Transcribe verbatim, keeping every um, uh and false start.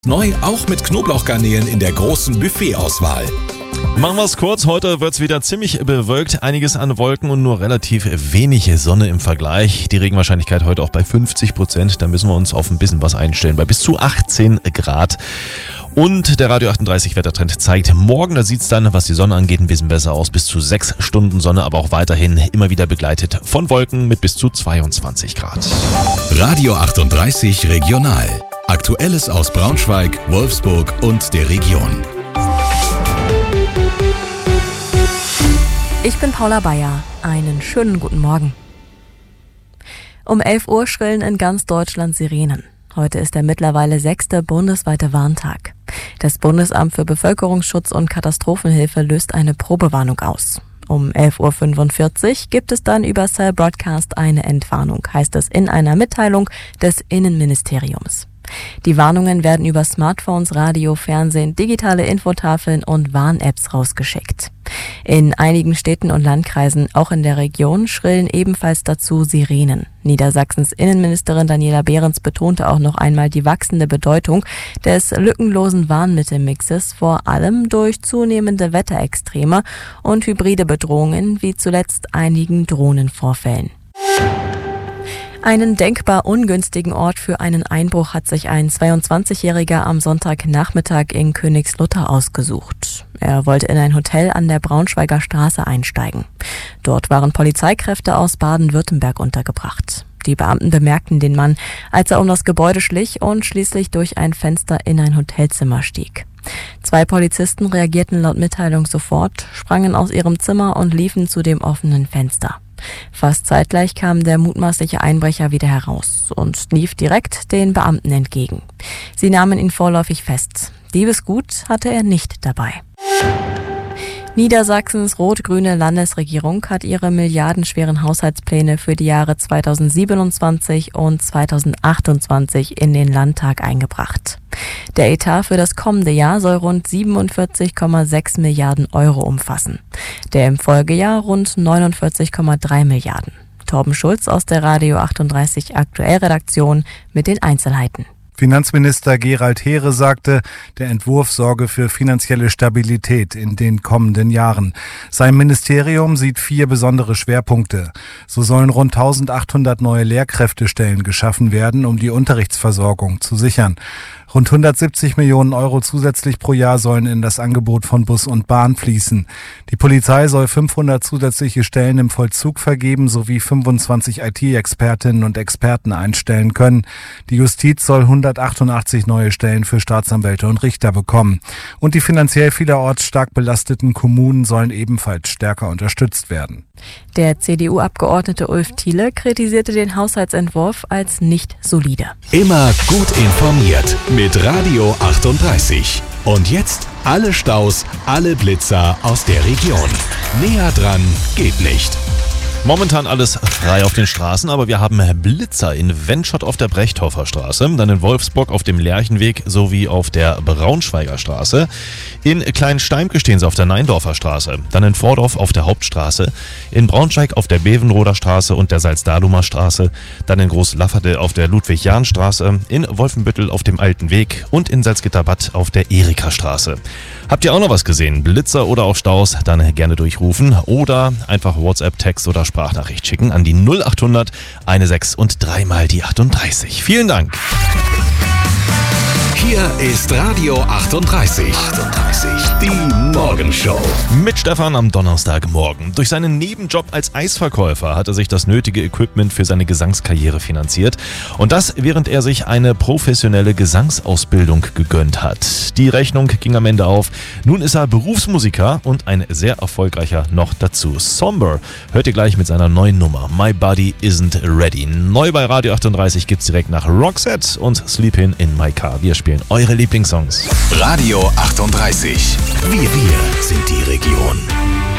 Neu auch mit Knoblauchgarnelen in der großen Buffet-Auswahl. Machen wir es kurz, heute wird es wieder ziemlich bewölkt, einiges an Wolken und nur relativ wenig Sonne im Vergleich. Die Regenwahrscheinlichkeit heute auch bei fünfzig Prozent, da müssen wir uns auf ein bisschen was einstellen, bei bis zu achtzehn Grad. Und der Radio achtunddreißig Wettertrend zeigt, morgen, da sieht es dann, was die Sonne angeht, ein bisschen besser aus, bis zu sechs Stunden Sonne, aber auch weiterhin immer wieder begleitet von Wolken mit bis zu zweiundzwanzig Grad. Radio achtunddreißig Regional. Aktuelles aus Braunschweig, Wolfsburg und der Region. Ich bin Paula Bayer. Einen schönen guten Morgen. Um elf Uhr schrillen in ganz Deutschland Sirenen. Heute ist der mittlerweile sechste bundesweite Warntag. Das Bundesamt für Bevölkerungsschutz und Katastrophenhilfe löst eine Probewarnung aus. Um elf Uhr fünfundvierzig gibt es dann über Cell Broadcast eine Entwarnung, heißt es in einer Mitteilung des Innenministeriums. Die Warnungen werden über Smartphones, Radio, Fernsehen, digitale Infotafeln und Warn-Apps rausgeschickt. In einigen Städten und Landkreisen, auch in der Region, schrillen ebenfalls dazu Sirenen. Niedersachsens Innenministerin Daniela Behrens betonte auch noch einmal die wachsende Bedeutung des lückenlosen Warnmittelmixes, vor allem durch zunehmende Wetterextreme und hybride Bedrohungen, wie zuletzt einigen Drohnenvorfällen. Einen denkbar ungünstigen Ort für einen Einbruch hat sich ein zweiundzwanzigjähriger am Sonntagnachmittag in Königslutter ausgesucht. Er wollte in ein Hotel an der Braunschweiger Straße einsteigen. Dort waren Polizeikräfte aus Baden-Württemberg untergebracht. Die Beamten bemerkten den Mann, als er um das Gebäude schlich und schließlich durch ein Fenster in ein Hotelzimmer stieg. Zwei Polizisten reagierten laut Mitteilung sofort, sprangen aus ihrem Zimmer und liefen zu dem offenen Fenster. Fast zeitgleich kam der mutmaßliche Einbrecher wieder heraus und lief direkt den Beamten entgegen. Sie nahmen ihn vorläufig fest. Diebesgut hatte er nicht dabei. Niedersachsens rot-grüne Landesregierung hat ihre milliardenschweren Haushaltspläne für die Jahre zweitausendsiebenundzwanzig und zweitausendachtundzwanzig in den Landtag eingebracht. Der Etat für das kommende Jahr soll rund siebenundvierzig Komma sechs Milliarden Euro umfassen. Der im Folgejahr rund neunundvierzig Komma drei Milliarden. Torben Schulz aus der Radio achtunddreißig Aktuell-Redaktion mit den Einzelheiten. Finanzminister Gerald Heere sagte, der Entwurf sorge für finanzielle Stabilität in den kommenden Jahren. Sein Ministerium sieht vier besondere Schwerpunkte. So sollen rund eintausendachthundert neue Lehrkräftestellen geschaffen werden, um die Unterrichtsversorgung zu sichern. Rund hundertsiebzig Millionen Euro zusätzlich pro Jahr sollen in das Angebot von Bus und Bahn fließen. Die Polizei soll fünfhundert zusätzliche Stellen im Vollzug vergeben sowie fünfundzwanzig I T-Expertinnen und Experten einstellen können. Die Justiz soll hundertachtundachtzig neue Stellen für Staatsanwälte und Richter bekommen. Und die finanziell vielerorts stark belasteten Kommunen sollen ebenfalls stärker unterstützt werden. Der C D U-Abgeordnete Ulf Thiele kritisierte den Haushaltsentwurf als nicht solide. Immer gut informiert mit Radio achtunddreißig. Und jetzt alle Staus, alle Blitzer aus der Region. Näher dran geht nicht. Momentan alles frei auf den Straßen, aber wir haben Blitzer in Wennschott auf der Brechthofer Straße, dann in Wolfsburg auf dem Lerchenweg sowie auf der Braunschweiger Straße. In Kleinsteimke stehen sie auf der Neindorfer Straße, dann in Vordorf auf der Hauptstraße, in Braunschweig auf der Bevenroder Straße und der Salzdalumer Straße, dann in Großlafferte auf der Ludwig-Jahn-Straße, in Wolfenbüttel auf dem Alten Weg und in Salzgitterbad auf der Erika-Straße. Habt ihr auch noch was gesehen? Blitzer oder auch Staus? Dann gerne durchrufen oder einfach WhatsApp, Text oder Sprachnachricht schicken an die null achthundert sechzehn und dreimal die achtunddreißig. Vielen Dank. Hier ist Radio achtunddreißig. achtunddreißig, die Morgenshow. Mit Stefan am Donnerstagmorgen. Durch seinen Nebenjob als Eisverkäufer hat er sich das nötige Equipment für seine Gesangskarriere finanziert. Und das, während er sich eine professionelle Gesangsausbildung gegönnt hat. Die Rechnung ging am Ende auf. Nun ist er Berufsmusiker und ein sehr erfolgreicher noch dazu. Somber hört ihr gleich mit seiner neuen Nummer My Body Isn't Ready. Neu bei Radio achtunddreißig gibt's direkt nach Roxette und Sleepin' in My Car. Wir spielen eure Lieblingssongs. Radio achtunddreißig. Wir, wir sind die Region.